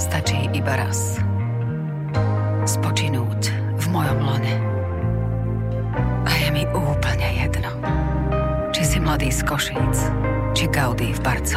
stačí iba raz. Spočinúť v mojom lone. A je mi úplne jedno, či si mladý z Košíc, či Gaudí v Barcelone.